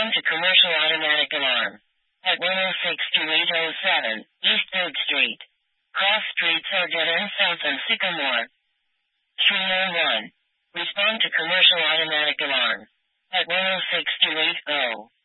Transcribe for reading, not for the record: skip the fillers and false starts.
Respond to commercial automatic alarm. At 1062807 East 3rd Street. Cross streets are dead end south on Sycamore. 391. Respond to commercial automatic alarm. At 1062880.